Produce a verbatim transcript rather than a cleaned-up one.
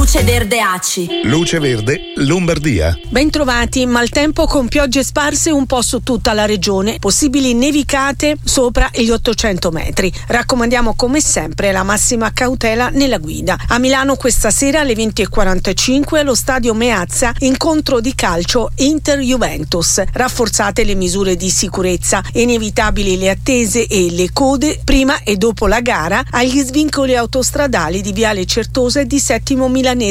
Luce Verde Aci. Luce Verde Lombardia. Bentrovati, maltempo con piogge sparse un po' su tutta la regione, possibili nevicate sopra gli ottocento metri. Raccomandiamo come sempre la massima cautela nella guida. A Milano questa sera alle venti e quarantacinque allo stadio Meazza, incontro di calcio Inter-Juventus. Rafforzate le misure di sicurezza, inevitabili le attese e le code prima e dopo la gara agli svincoli autostradali di Viale Certosa e di Settimo Milanese.